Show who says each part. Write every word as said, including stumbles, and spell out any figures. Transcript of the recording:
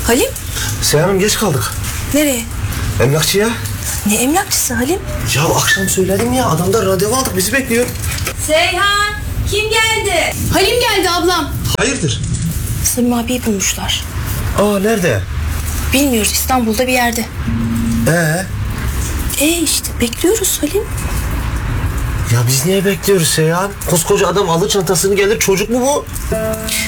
Speaker 1: Halim?
Speaker 2: Seyhan'ım geç kaldık.
Speaker 1: Nereye?
Speaker 2: Emlakçıya.
Speaker 1: Ne emlakçısı Halim?
Speaker 2: Ya akşam söyledim ya, adamlar randevu aldık, bizi bekliyor.
Speaker 3: Seyhan, kim geldi?
Speaker 1: Halim geldi ablam.
Speaker 2: Hayırdır?
Speaker 1: Samim abiyi bulmuşlar.
Speaker 2: Aa, nerede?
Speaker 1: Bilmiyoruz, İstanbul'da bir yerde.
Speaker 2: Ee?
Speaker 1: E işte bekliyoruz Halim.
Speaker 2: Ya biz niye bekliyoruz Seyhan? Koskoca adam alır çantasını gelir, çocuk mu bu?